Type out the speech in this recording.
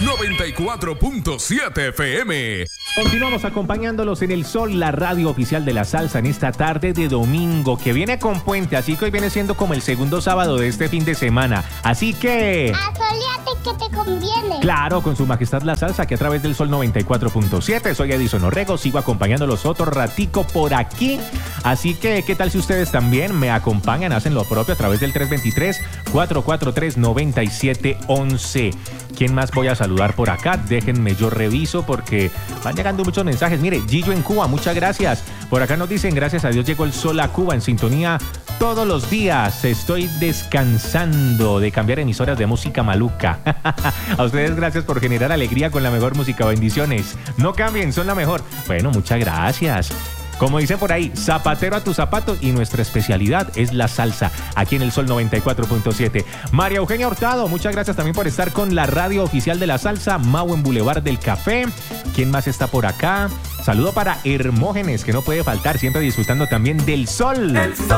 94.7 FM. Continuamos acompañándolos en El Sol, la radio oficial de la salsa, en esta tarde de domingo, que viene con puente, así que hoy viene siendo como el segundo sábado de este fin de semana. Así que... asoleate que te conviene. Claro, con su majestad la salsa, que a través del Sol 94.7. Soy Edison Orrego, sigo acompañándolos otro ratico por aquí. Así que, ¿qué tal si ustedes también me acompañan, hacen lo propio a través del 323-443-9711? ¿Quién más voy a saludar por acá? Déjenme, yo reviso porque van llegando muchos mensajes. Mire, Gillo en Cuba, muchas gracias. Por acá nos dicen, gracias a Dios llegó el sol a Cuba en sintonía todos los días. Estoy descansando de cambiar emisoras de música maluca. A ustedes gracias por generar alegría con la mejor música. Bendiciones. No cambien, son la mejor. Bueno, muchas gracias. Como dicen por ahí, zapatero a tus zapatos, y nuestra especialidad es la salsa, aquí en el Sol 94.7. María Eugenia Hurtado, muchas gracias también por estar con la radio oficial de la salsa, Mau en Boulevard del Café. ¿Quién más está por acá? Saludo para Hermógenes, que no puede faltar, siempre disfrutando también del sol. El sol.